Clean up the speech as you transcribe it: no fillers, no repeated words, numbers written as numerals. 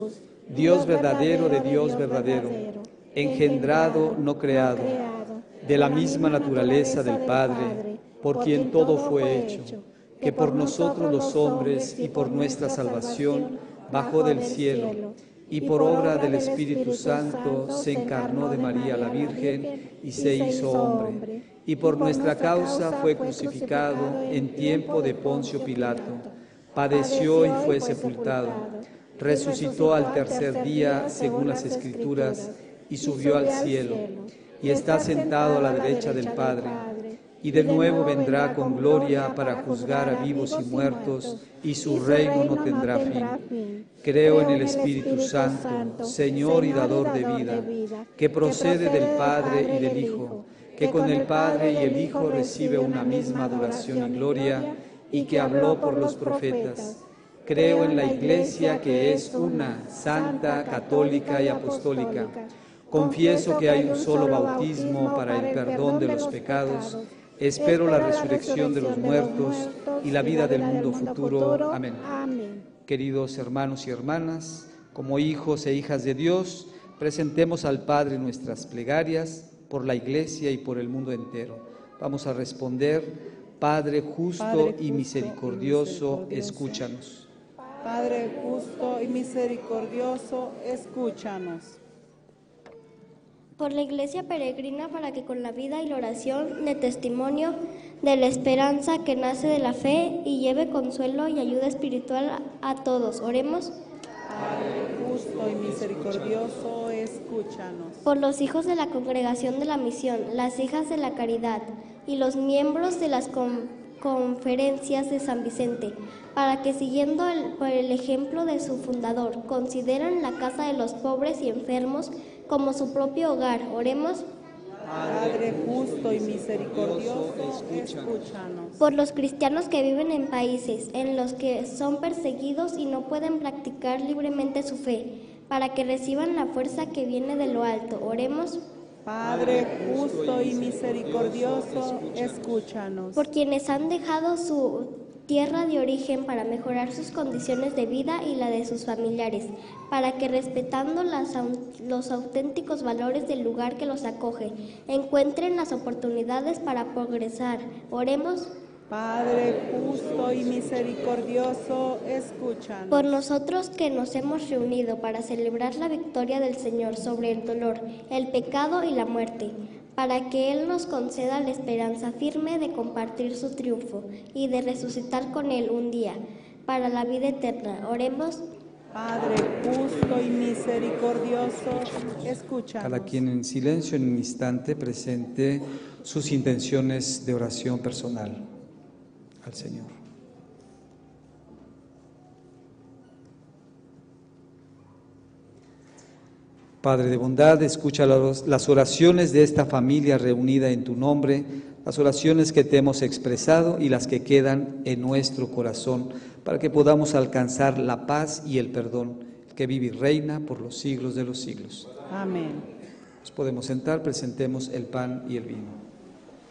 Dios verdadero de Dios verdadero, engendrado, no creado, de la misma naturaleza del Padre, por quien todo fue hecho, que por nosotros los hombres y por nuestra salvación bajó del cielo, y por obra del Espíritu Santo se encarnó de María la Virgen y se hizo hombre, y por nuestra causa fue crucificado en tiempo de Poncio Pilato, padeció y fue sepultado, resucitó al tercer día según las Escrituras y subió al cielo, y está sentado a la derecha del Padre, y de nuevo vendrá con gloria para juzgar a vivos y muertos, y su reino no tendrá fin. Creo en el Espíritu Santo, Señor y dador de vida, que procede del Padre y del Hijo, que con el Padre y el Hijo recibe una misma adoración y gloria, y que habló por los profetas. Creo en la Iglesia, que es una, santa, católica y apostólica. Confieso que hay un solo bautismo para el perdón de los pecados. Espero la resurrección de los muertos y la vida del mundo futuro. Amén. Queridos hermanos y hermanas, como hijos e hijas de Dios, presentemos al Padre nuestras plegarias por la Iglesia y por el mundo entero. Vamos a responder: Padre justo y misericordioso, escúchanos. Padre justo y misericordioso, escúchanos. Por la Iglesia peregrina, para que con la vida y la oración dé testimonio de la esperanza que nace de la fe y lleve consuelo y ayuda espiritual a todos. Oremos. Padre justo y misericordioso, escúchanos. Por los hijos de la Congregación de la Misión, las hijas de la Caridad y los miembros de las conferencias de San Vicente, para que siguiendo por el ejemplo de su fundador, consideren la casa de los pobres y enfermos como su propio hogar. Oremos. Padre justo y misericordioso, escúchanos. Por los cristianos que viven en países en los que son perseguidos y no pueden practicar libremente su fe, para que reciban la fuerza que viene de lo alto. Oremos. Padre justo y misericordioso, escúchanos. Por quienes han dejado su tierra de origen para mejorar sus condiciones de vida y la de sus familiares, para que respetando los auténticos valores del lugar que los acoge, encuentren las oportunidades para progresar. Oremos. Padre justo y misericordioso, escúchanos. Por nosotros que nos hemos reunido para celebrar la victoria del Señor sobre el dolor, el pecado y la muerte, para que Él nos conceda la esperanza firme de compartir su triunfo y de resucitar con Él un día, para la vida eterna. Oremos. Padre justo y misericordioso, escúchanos. Cada quien en silencio, en un instante, presente sus intenciones de oración personal al Señor. Padre de bondad, escucha las oraciones de esta familia reunida en tu nombre, las oraciones que te hemos expresado y las que quedan en nuestro corazón, para que podamos alcanzar la paz y el perdón, que vive y reina por los siglos de los siglos. Amén. Nos podemos sentar, presentemos el pan y el vino.